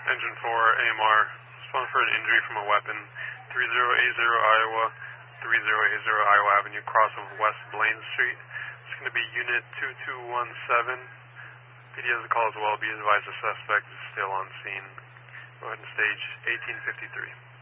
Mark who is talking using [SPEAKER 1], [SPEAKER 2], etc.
[SPEAKER 1] Engine 4, AMR, respond for an injury from a weapon, 3080 Iowa, 3080 Iowa Avenue, cross of West Blaine Street. It's going to be Unit 2217. PD has a call as well. Be advised the suspect is still on scene. Go ahead and stage 1853.